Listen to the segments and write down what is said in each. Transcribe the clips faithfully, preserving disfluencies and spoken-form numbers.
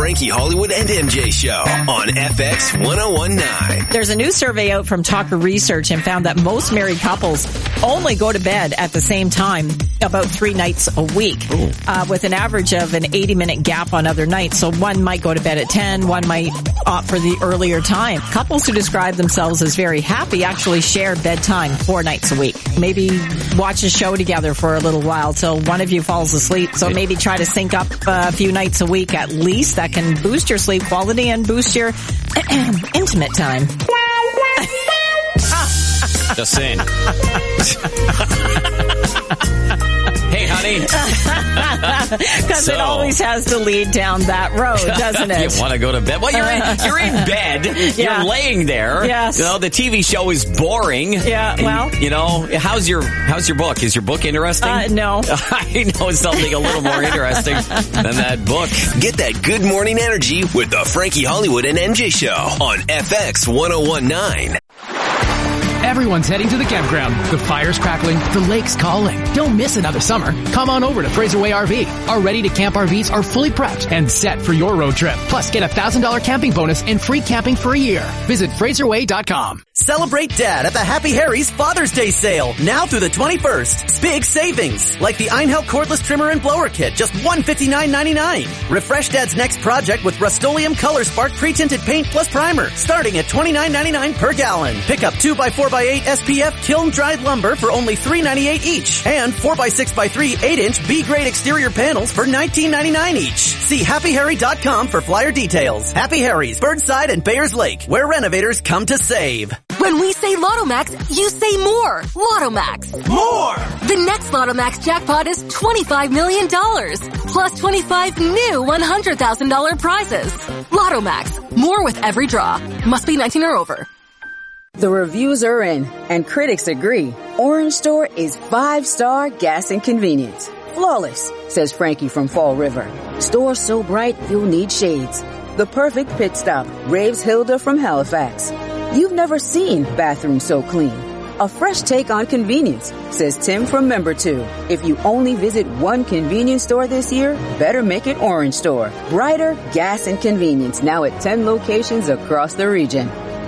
Frankie Hollywood and M J Show on F X one oh one point nine. There's a new survey out from Talker Research and found that most married couples only go to bed at the same time about three nights a week, uh, with an average of an eighty minute gap on other nights. So one might go to bed at ten, one might opt for the earlier time. Couples who describe themselves as very happy actually share bedtime four nights a week. Maybe watch a show together for a little while till one of you falls asleep. So maybe try to sync up a few nights a week at least. That can boost your sleep quality and boost your intimate time. Just saying. Hey, honey. Because So- it always has to lead down that road, doesn't it? You want to go to bed? Well, you're in, you're in bed. Yeah. You're laying there. Yes. You know, the T V show is boring. Yeah, And, well. You know, how's your how's your book? Is your book interesting? Uh, no. I know something a little more interesting than that book. Get that good morning energy with the Frankie Hollywood and M J Show on F X one oh one point nine. Everyone's heading to the campground. The fire's crackling. The lake's calling. Don't miss another summer. Come on over to Fraserway R V. Our ready-to-camp R Vs are fully prepped and set for your road trip. Plus, get a one thousand dollars camping bonus and free camping for a year. Visit Fraserway dot com. Celebrate Dad at the Happy Harry's Father's Day sale, now through the twenty-first. Big savings, like the Einhell cordless trimmer and blower kit, just one hundred fifty-nine ninety-nine. Refresh Dad's next project with Rust-Oleum Color Spark pre-tinted paint plus primer, starting at twenty-nine ninety-nine per gallon. Pick up two by four by eight S P F kiln-dried lumber for only three ninety-eight each, and four by six by three eight inch B-grade exterior panels for nineteen ninety-nine each. See happy harry dot com for flyer details. Happy Harry's, Birdside and Bayers Lake, where renovators come to save. When we say Lotto Max, you say more. Lotto Max. More! The next Lotto Max jackpot is twenty-five million dollars. Plus twenty-five new one hundred thousand dollars prizes. Lotto Max. More with every draw. Must be nineteen or over. The reviews are in, and critics agree. Orange Store is five-star gas and convenience. Flawless, says Frankie from Fall River. Store so bright you'll need shades. The perfect pit stop, raves Hilda from Halifax. You've never seen bathrooms so clean. A fresh take on convenience, says Tim from Member two. If you only visit one convenience store this year, better make it Orange Store. Brighter gas and convenience now at ten locations across the region.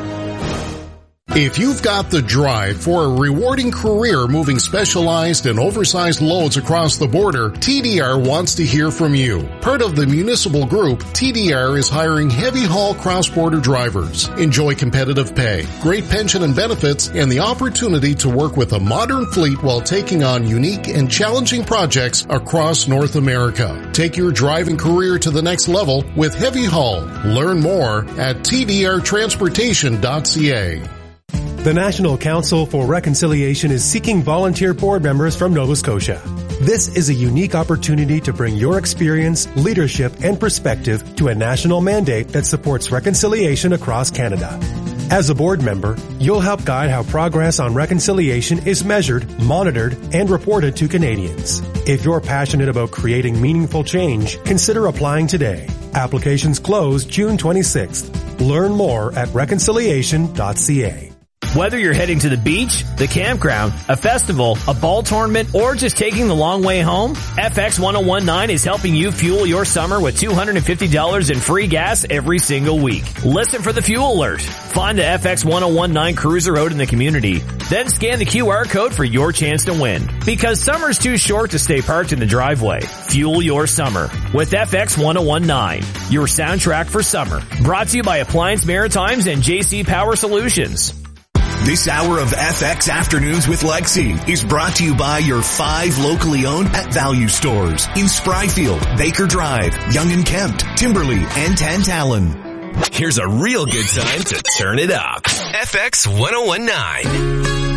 If you've got the drive for a rewarding career moving specialized and oversized loads across the border, T D R wants to hear from you. Part of the Municipal Group, T D R is hiring heavy-haul cross-border drivers. Enjoy competitive pay, great pension and benefits, and the opportunity to work with a modern fleet while taking on unique and challenging projects across North America. Take your driving career to the next level with Heavy Haul. Learn more at T D R transportation dot C A. The National Council for Reconciliation is seeking volunteer board members from Nova Scotia. This is a unique opportunity to bring your experience, leadership, and perspective to a national mandate that supports reconciliation across Canada. As a board member, you'll help guide how progress on reconciliation is measured, monitored, and reported to Canadians. If you're passionate about creating meaningful change, consider applying today. Applications close June twenty-sixth. Learn more at reconciliation dot C A. Whether you're heading to the beach, the campground, a festival, a ball tournament, or just taking the long way home, F X one oh one point nine is helping you fuel your summer with two hundred fifty dollars in free gas every single week. Listen for the fuel alert. Find the F X one oh one point nine cruiser out in the community. Then scan the Q R code for your chance to win. Because summer's too short to stay parked in the driveway. Fuel your summer with F X one oh one point nine, your soundtrack for summer. Brought to you by Appliance Maritimes and J C Power Solutions. This hour of F X Afternoons with Lexi is brought to you by your five locally owned Pet Value stores in Spryfield, Baker Drive, Yonge and Kempt, Timberley, and Tantallon. Here's a real good time to turn it up. F X one oh one point nine.